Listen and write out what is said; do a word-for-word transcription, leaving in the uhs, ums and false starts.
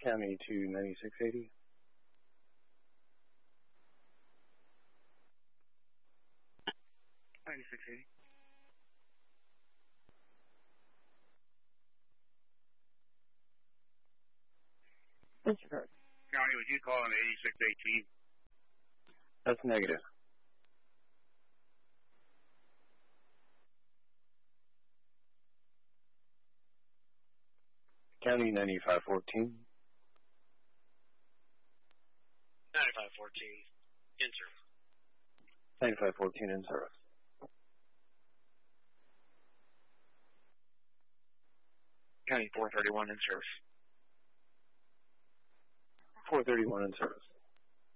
County two ninety-six eighty. ninety-six eighty. Disregard. County, would you call an eighty-six eighteen? That's negative. County ninety-five fourteen. ninety-five fourteen, in service. ninety-five fourteen in service. County four thirty-one in service. four thirty-one in service.